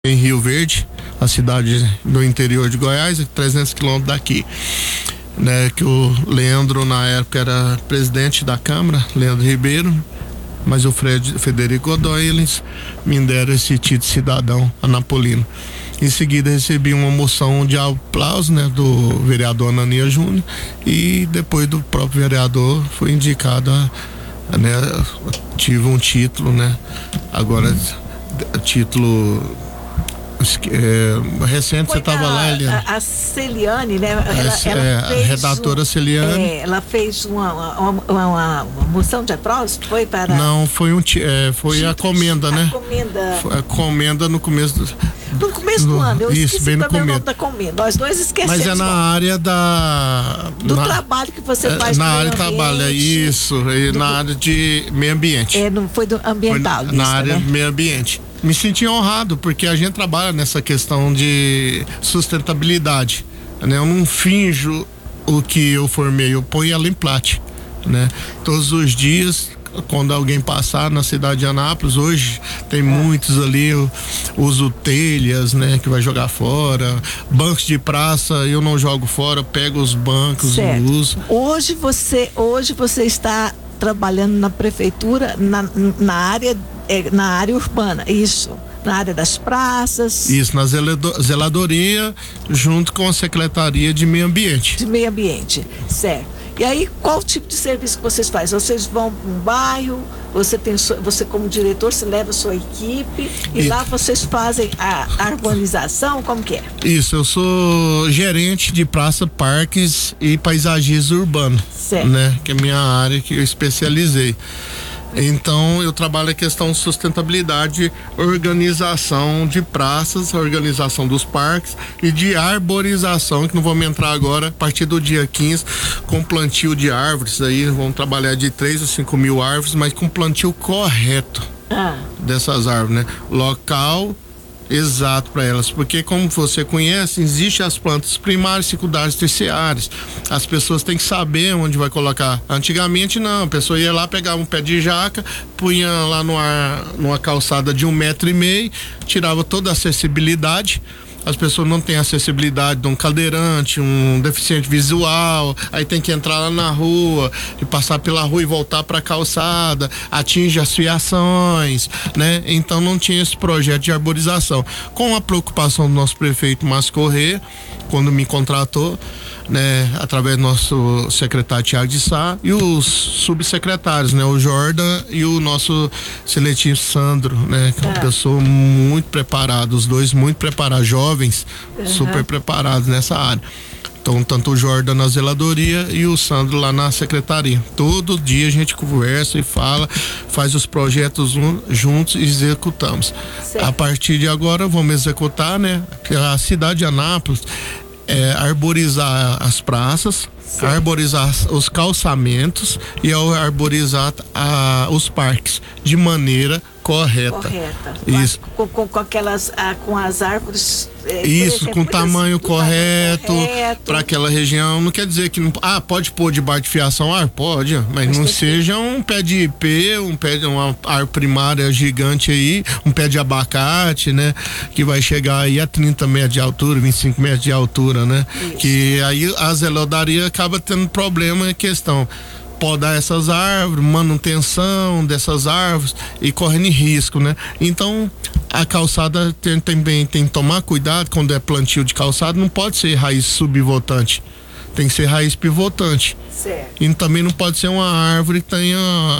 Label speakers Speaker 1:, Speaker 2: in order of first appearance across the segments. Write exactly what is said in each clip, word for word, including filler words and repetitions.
Speaker 1: em Rio Verde, a cidade do interior de Goiás, trezentos quilômetros daqui, né? Que o Leandro na época era presidente da Câmara, Leandro Ribeiro, mas o Fred, Frederico Godoy, eles me deram esse título de cidadão anapolino. Em seguida recebi uma moção de aplauso, né, do vereador Ananias Júnior, e depois do próprio vereador foi indicada, né, tive um título, né, agora título é, recente. Foi, você estava lá, Eliane?
Speaker 2: A, a Celiane, né? Ela,
Speaker 1: é,
Speaker 2: ela
Speaker 1: é,
Speaker 2: fez
Speaker 1: a redatora
Speaker 2: um,
Speaker 1: Celiane.
Speaker 2: É, ela fez uma, uma, uma, uma moção de aplauso, foi para...
Speaker 1: Não, foi, um, é, foi
Speaker 2: título,
Speaker 1: a comenda,
Speaker 2: a
Speaker 1: né?
Speaker 2: Comenda.
Speaker 1: Foi a comenda no começo do...
Speaker 2: No começo do, do ano, eu
Speaker 1: isso,
Speaker 2: esqueci
Speaker 1: bem no
Speaker 2: também
Speaker 1: começo.
Speaker 2: o nome da comenda. Nós dois esquecemos.
Speaker 1: Mas é na área da...
Speaker 2: Do
Speaker 1: na,
Speaker 2: trabalho que você faz
Speaker 1: na
Speaker 2: no
Speaker 1: área de trabalho, é isso, e
Speaker 2: do,
Speaker 1: na área de meio ambiente.
Speaker 2: É, não foi do ambiental.
Speaker 1: Foi na área, né? Meio ambiente. Me senti honrado, porque a gente trabalha nessa questão de sustentabilidade, né? Eu não finjo o que eu formei, eu ponho ela em prática, né? Todos os dias, quando alguém passar na cidade de Anápolis, hoje tem muitos ali, eu uso telhas, né, que vai jogar fora, bancos de praça, eu não jogo fora, pego os bancos e uso.
Speaker 2: Hoje você, hoje você está trabalhando na prefeitura, na, na área, na área urbana, isso? Na área das praças.
Speaker 1: Isso, na zeladoria, junto com a Secretaria de Meio Ambiente.
Speaker 2: De Meio Ambiente, certo. E aí, qual tipo de serviço que vocês fazem? Vocês vão para um bairro, você tem, você como diretor, você leva a sua equipe e, e lá vocês fazem a arborização, como que é?
Speaker 1: Isso, eu sou gerente de praça, parques e paisagismo urbano, certo, né? Que é a minha área que eu especializei. Então eu trabalho a questão de sustentabilidade, organização de praças, organização dos parques e de arborização, que não vamos entrar agora, a partir do dia quinze, com plantio de árvores. Aí vamos trabalhar de três a cinco mil árvores, mas com plantio correto ah. dessas árvores, né? Local exato para elas, porque como você conhece, existem as plantas primárias, secundárias, terciárias. As pessoas têm que saber onde vai colocar. Antigamente não, a pessoa ia lá, pegava um pé de jaca, punha lá no ar, numa calçada de um metro e meio, tirava toda a acessibilidade. As pessoas não têm acessibilidade de um cadeirante, um deficiente visual, aí tem que entrar lá na rua e passar pela rua e voltar para a calçada, atinge as fiações, né? Então não tinha esse projeto de arborização. Com a preocupação do nosso prefeito Márcio Corrêa, quando me contratou, né, através do nosso secretário Tiago de Sá e os subsecretários, né, o Jordan e o nosso seletivo Sandro, né, que é uma pessoa muito preparada, os dois muito preparados, jovens, uhum. super preparados nessa área. Então, tanto o Jordan na zeladoria e o Sandro lá na secretaria. Todo dia a gente conversa e fala, faz os projetos juntos e executamos. Certo. A partir de agora vamos executar, né, a cidade de Anápolis, É, arborizar as praças, sim, arborizar os calçamentos e arborizar a, os parques de maneira correta.
Speaker 2: Correta.
Speaker 1: Isso.
Speaker 2: Com, com, com aquelas, ah, com as árvores. É,
Speaker 1: Isso,
Speaker 2: exemplo,
Speaker 1: com tamanho correto,
Speaker 2: correto.
Speaker 1: para aquela região. Não quer dizer que não. Ah, pode pôr debaixo de fiação? Ah, pode, mas, mas não seja que... um pé de ipê, um pé de uma árvore primária gigante aí, um pé de abacate, né? Que vai chegar aí a trinta metros de altura, vinte e cinco metros de altura, né? Isso. Que aí a zeladoria acaba tendo problema em questão. Podar essas árvores, manutenção dessas árvores e correndo risco, né? Então a calçada tem, também tem que tomar cuidado quando é plantio de calçada, não pode ser raiz subvoltante, tem que ser raiz pivotante. Certo. E também não pode ser uma árvore que tenha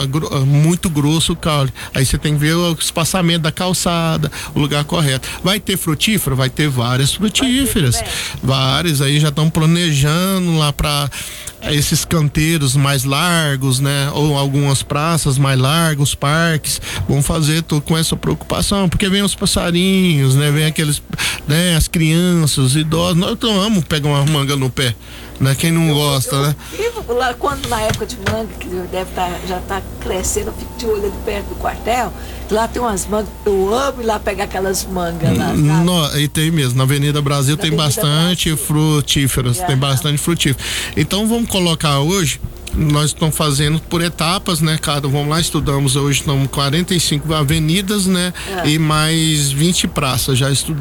Speaker 1: muito grosso o caule. Aí você tem que ver o espaçamento da calçada, o lugar correto. Vai ter frutífera? Vai ter várias frutíferas. Ter, várias, aí já estão planejando lá para esses canteiros mais largos, né? Ou algumas praças mais largas, parques, vão fazer tudo com essa preocupação, porque vem os passarinhos, né? Vem aqueles, né? As crianças, os idosos, nós amamos pegar uma manga no pé, né? Quem não eu, gosta, eu, né?
Speaker 2: Vivo lá, quando na época de manga, que deve tá, já tá crescendo, eu fico de olho ali perto do quartel, lá tem umas mangas, eu amo ir lá pegar aquelas mangas lá,
Speaker 1: no, e tem mesmo, na Avenida Brasil na tem Avenida bastante Brasil. frutíferas, yeah. Tem bastante frutíferas. Então vamos colocar hoje nós estamos fazendo por etapas, né? Cada, vamos lá, estudamos hoje, estamos quarenta e cinco avenidas, né? É. E mais vinte praças, já estudamos.